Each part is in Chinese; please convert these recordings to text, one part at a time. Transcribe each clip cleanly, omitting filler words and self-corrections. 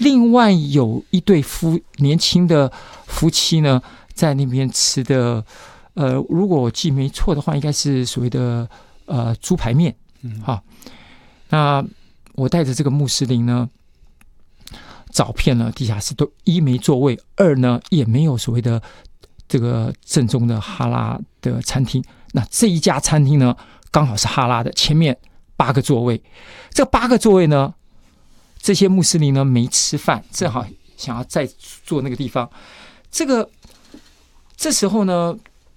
另外有一对年轻的夫妻呢，在那边吃的，如果我记没错的话，应该是所谓的猪排面。好，那我带着这个穆斯林呢，找遍了地下室，都一没座位，二呢也没有所谓的这个正宗的哈拉的餐厅。那这一家餐厅呢，刚好是哈拉的，前面8个座位，这8个座位呢，这些穆斯林呢没吃饭，正好想要再坐那个地方。这时候呢，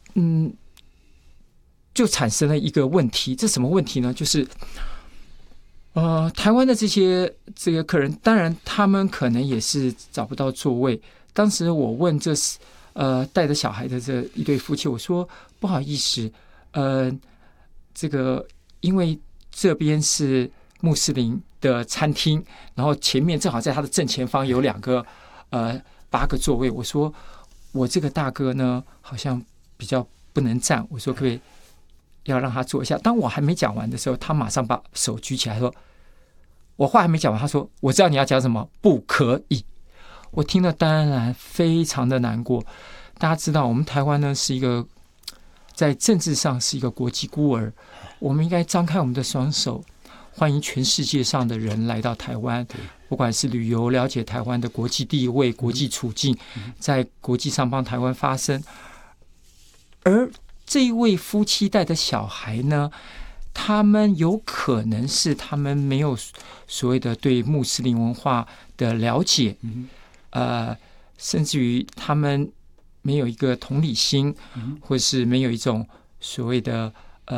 就产生了一个问题。这什么问题呢？就是台湾的这个客人，当然他们可能也是找不到座位。当时我问带着小孩的这一对夫妻，我说不好意思，这个因为这边是穆斯林的餐厅，然后前面正好在他的正前方有2个8个座位。我说我这个大哥呢好像比较不能站，我说可不可以要让他坐一下？当我还没讲完的时候，他马上把手举起来说，我话还没讲完，他说我知道你要讲什么，不可以。我听了当然非常的难过。大家知道我们台湾呢是一个在政治上是一个国际孤儿，我们应该张开我们的双手，欢迎全世界上的人来到台湾，不管是旅游，了解台湾的国际地位、国际处境，在国际上帮台湾发声。而这一位夫妻带的小孩呢，他们有可能是他们没有所谓的对穆斯林文化的了解，甚至于他们没有一个同理心，或是没有一种所谓的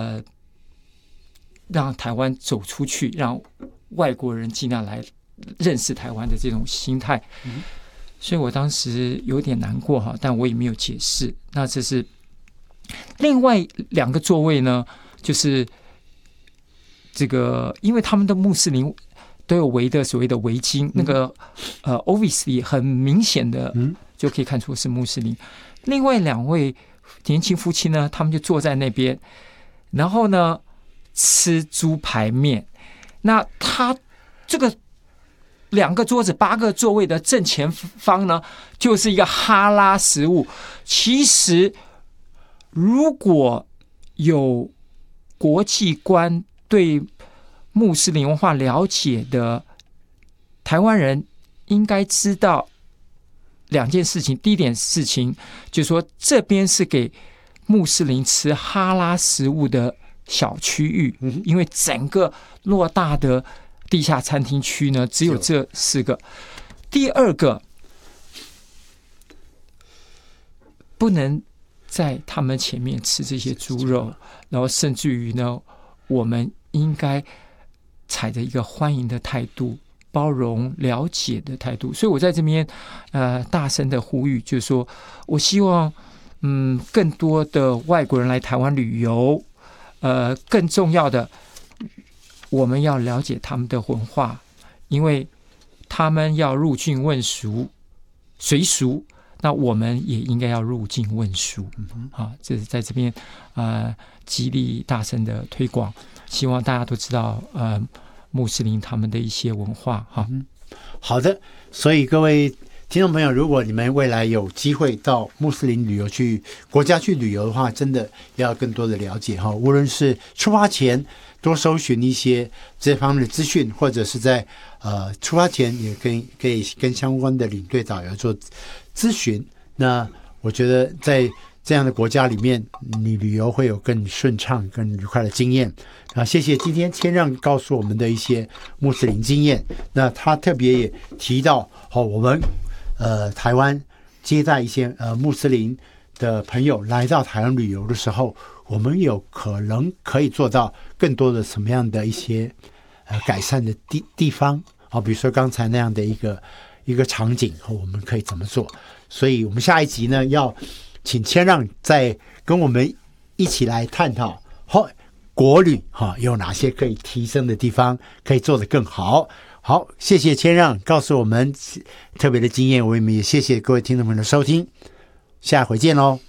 让台湾走出去，让外国人尽量来认识台湾的这种心态。所以我当时有点难过哈，但我也没有解释。那这是另外2个座位呢，就是这个，因为他们的穆斯林都有围的所谓的围巾，那个obviously 很明显的就可以看出是穆斯林。另外2位年轻夫妻呢，他们就坐在那边，然后呢吃猪排面。那他这个2个桌子8个座位的正前方呢，就是一个哈拉食物。其实如果有国际观对穆斯林文化了解的台湾人，应该知道2件事情。第一点事情就是说，这边是给穆斯林吃哈拉食物的小区域，因为整个偌大的地下餐厅区呢，只有这4个。第二个，不能在他们前面吃这些猪肉，然后甚至于呢，我们应该采着一个欢迎的态度，包容了解的态度。所以我在这边大声的呼吁，就是说我希望更多的外国人来台湾旅游，更重要的，我们要了解他们的文化，因为他们要入境问俗随俗，那我们也应该要入境问俗。这是在这边极力大声的推广，希望大家都知道穆斯林他们的一些文化。 好的，所以各位听众朋友，如果你们未来有机会到穆斯林国家去旅游的话，真的要更多的了解。无论是出发前多搜寻一些这方面的资讯，或者是在出发前也可以跟相关的领队导游做咨询。那我觉得在这样的国家里面，你旅游会有更顺畅、更愉快的经验。谢谢今天谦让告诉我们的一些穆斯林经验。那他特别也提到，我们台湾接待一些穆斯林的朋友来到台湾旅游的时候，我们有可能可以做到更多的什么样的一些改善的地方。比如说刚才那样的一个场景，我们可以怎么做？所以我们下一集呢，要请谦让再跟我们一起来探讨国旅有哪些可以提升的地方，可以做得更好。好，谢谢谦让告诉我们特别的经验，我们也谢谢各位听众朋友的收听，下回见喽。